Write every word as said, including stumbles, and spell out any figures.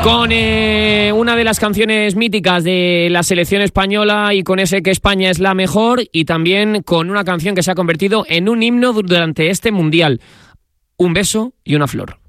Con eh, una de las canciones míticas de la selección española y con ese que España es la mejor, y también con una canción que se ha convertido en un himno durante este Mundial. Un beso y una flor.